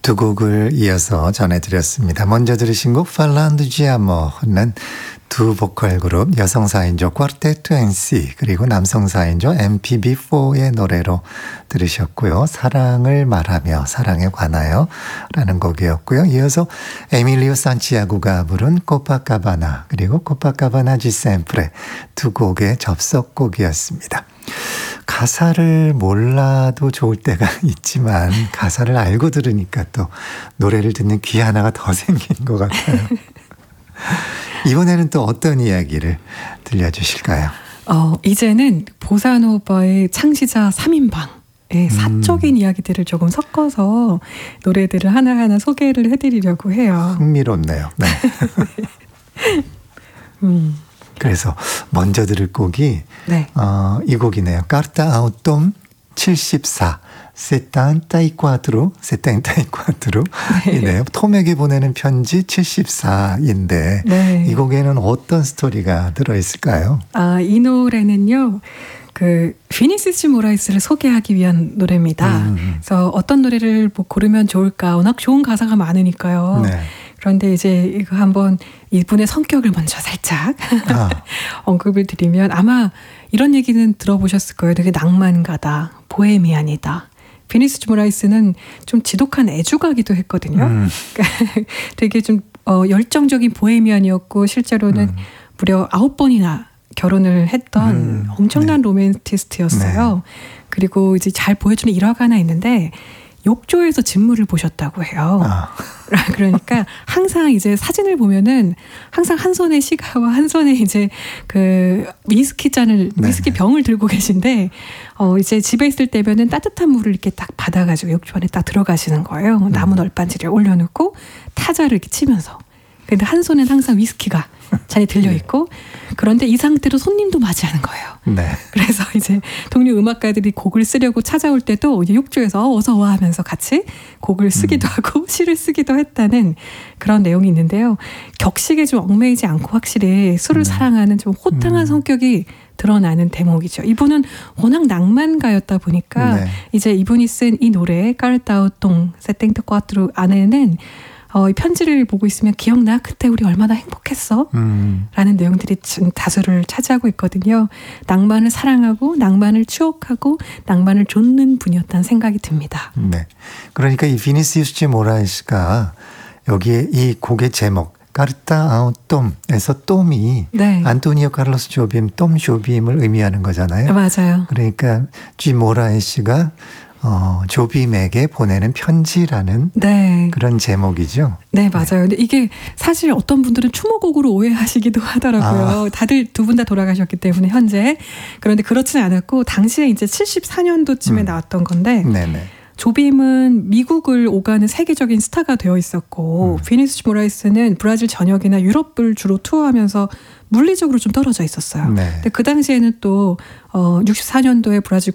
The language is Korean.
두 곡을 이어서 전해드렸습니다. 먼저 들으신 곡 Falando de Amor는 두 보컬 그룹 여성 4인조 꽈르테토 NC 그리고 남성 4인조 MPB4의 노래로 들으셨고요. 사랑을 말하며 사랑에 관하여 라는 곡이었고요. 이어서 에밀리오 산티아고가 부른 코파카바나 그리고 코파카바나 지셈프레 두 곡의 접속곡이었습니다. 가사를 몰라도 좋을 때가 있지만 가사를 알고 들으니까 또 노래를 듣는 귀 하나가 더 생긴 것 같아요. 이번에는 또 어떤 이야기를 들려주실까요? 이제는 보사노바의 창시자 3인방의 사적인 이야기들을 조금 섞어서 노래들을 하나하나 소개를 해드리려고 해요. 흥미롭네요. 네. 그래서 먼저 들을 곡이 네. 이 곡이네요. Carta ao Tom 74 74 이네요. 톰에게 보내는 편지 74인데 네. 이 곡에는 어떤 스토리가 들어있을까요? 이 노래는요. 비니시스 모라이스를 소개하기 위한 노래입니다. 그래서 어떤 노래를 고르면 좋을까? 워낙 좋은 가사가 많으니까요. 네. 그런데 이제 이거 한번 이분의 성격을 먼저 살짝 언급을 드리면 아마 이런 얘기는 들어보셨을 거예요. 되게 낭만가다, 보헤미안이다. 비니시스 모라이스는 좀 지독한 애주가기도 했거든요. 그러니까 되게 좀 열정적인 보헤미안이었고 실제로는 무려 9번이나 결혼을 했던 엄청난 로맨티스트였어요. 네. 그리고 이제 잘 보여주는 일화가 하나 있는데 욕조에서 진물을 보셨다고 해요. 그러니까 항상 이제 사진을 보면은 항상 한 손에 시가와 한 손에 이제 위스키 잔을, 위스키 병을 들고 계신데, 이제 집에 있을 때면은 따뜻한 물을 이렇게 딱 받아가지고 욕조 안에 딱 들어가시는 거예요. 나무 널빤지를 올려놓고 타자를 이렇게 치면서. 근데 한 손엔 항상 위스키가 잔이 들려있고, 그런데 이 상태로 손님도 맞이하는 거예요. 네. 그래서 이제 동료 음악가들이 곡을 쓰려고 찾아올 때도 이제 욕조에서 어서 와 하면서 같이 곡을 쓰기도 하고 시를 쓰기도 했다는 그런 내용이 있는데요. 격식에 좀 얽매이지 않고 확실히 술을 사랑하는 좀 호탕한 성격이 드러나는 대목이죠. 이분은 워낙 낭만가였다 보니까 이제 이분이 쓴 이 노래 까르타우똥 세땡트 꽈트루 안에는 이 편지를 보고 있으면 기억나? 그때 우리 얼마나 행복했어? 라는 내용들이 다수를 차지하고 있거든요. 낭만을 사랑하고 낭만을 추억하고 낭만을 좇는 분이었다는 생각이 듭니다. 네. 그러니까 이 비니시우스 모라이스가 여기에 이 곡의 제목 까르타 아우 톰에서 톰이 안토니오 카를로스 조빔 톰 조빔을 의미하는 거잖아요. 맞아요. 그러니까 G 모라이스가 조빔에게 보내는 편지라는 그런 제목이죠. 네, 맞아요. 근데 이게 사실 어떤 분들은 추모곡으로 오해하시기도 하더라고요. 다들 두 분 다 돌아가셨기 때문에 현재. 그런데 그렇지는 않았고 당시에 이제 74년도쯤에 나왔던 건데 조빔은 미국을 오가는 세계적인 스타가 되어 있었고 비니시스 모라이스는 브라질 전역이나 유럽을 주로 투어하면서 물리적으로 좀 떨어져 있었어요. 근데 그 당시에는 또 64년도에 브라질